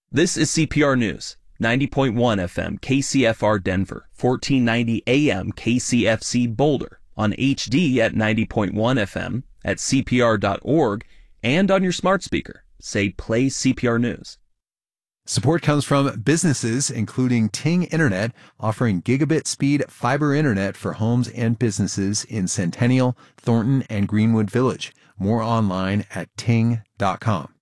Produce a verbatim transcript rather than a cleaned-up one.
This is C P R News, ninety point one F M K C F R Denver, fourteen ninety A M K C F C Boulder, on H D at ninety point one F M, at C P R dot org, and on your smart speaker. Say play C P R News. Support comes from businesses, including Ting Internet, offering gigabit speed fiber internet for homes and businesses in Centennial, Thornton, and Greenwood Village. More online at ting dot com.